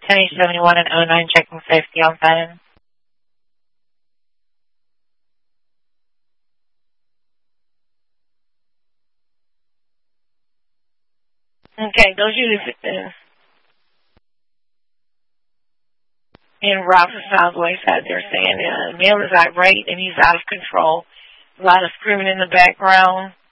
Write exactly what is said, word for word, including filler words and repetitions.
ten eight seventy-one and oh nine, checking safety on phone. Okay, those units uh, in Rockford Southwest side, they're saying uh, male is irate and he's out of control. A lot of screaming in the background.